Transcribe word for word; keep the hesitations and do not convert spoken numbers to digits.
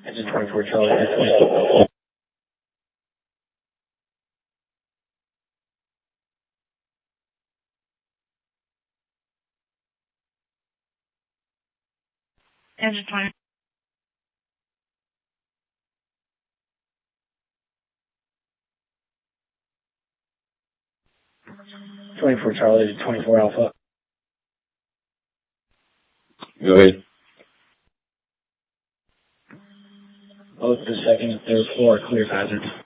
Engine twenty-four Charlie to twenty-four. Engine twenty. twenty-four Charlie to twenty-four Alpha. Go ahead. Both the second and third floor clear hazards.